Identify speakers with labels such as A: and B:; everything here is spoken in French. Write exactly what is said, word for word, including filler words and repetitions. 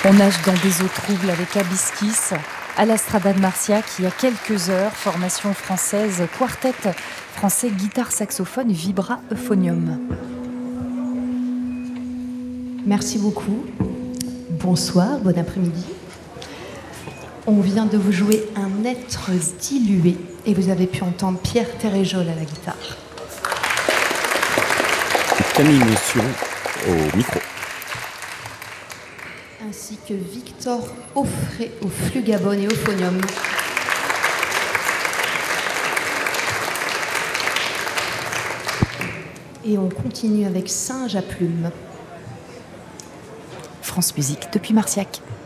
A: On nage dans des eaux troubles avec Abiskis, à la Strada de Marciac, il y a quelques heures, formation française, quartet français, guitare, saxophone, vibra, euphonium.
B: Merci beaucoup. Bonsoir, bon après-midi. On vient de vous jouer Un être dilué et vous avez pu entendre Pierre Téréjol à la guitare.
C: Camille Moussion au micro.
B: Ainsi que Victor Offray au flugabone et au euphonium. Et on continue avec Singe à plumes.
A: France Musique depuis Marciac.